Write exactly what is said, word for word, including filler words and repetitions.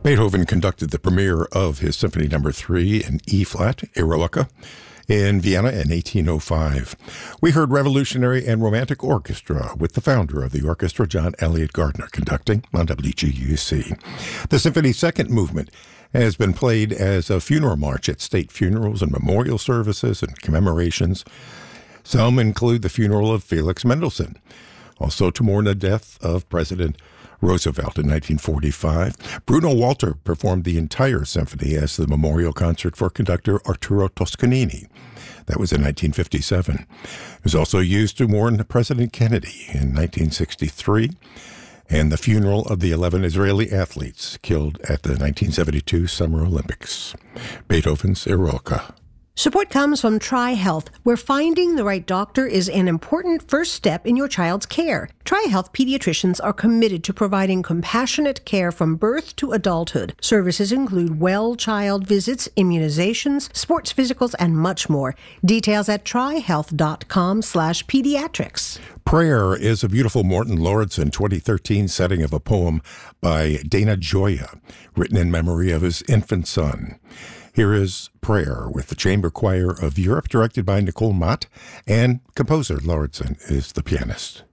Beethoven conducted the premiere of his Symphony Number three in E-flat, Eroica, in Vienna in eighteen oh five. We heard Revolutionary and Romantic Orchestra with the founder of the orchestra, John Elliott Gardner, conducting on W G U C. The symphony's second movement has been played as a funeral march at state funerals and memorial services and commemorations. Some include the funeral of Felix Mendelssohn, also to mourn the death of President Roosevelt in nineteen forty-five. Bruno Walter performed the entire symphony as the memorial concert for conductor Arturo Toscanini. That was in nineteen fifty-seven. It was also used to mourn President Kennedy in nineteen sixty-three, and the funeral of the eleven Israeli athletes killed at the nineteen seventy-two Summer Olympics. Beethoven's Eroica. Support comes from TriHealth, where finding the right doctor is an important first step in your child's care. TriHealth pediatricians are committed to providing compassionate care from birth to adulthood. Services include well child visits, immunizations, sports physicals, and much more. Details at trihealth.com slash pediatrics. Prayer is a beautiful Morton Lauridsen twenty thirteen setting of a poem by Dana Gioia, written in memory of his infant son. Here is Prayer with the Chamber Choir of Europe, directed by Nicole Mott, and composer Lauridsen is the pianist.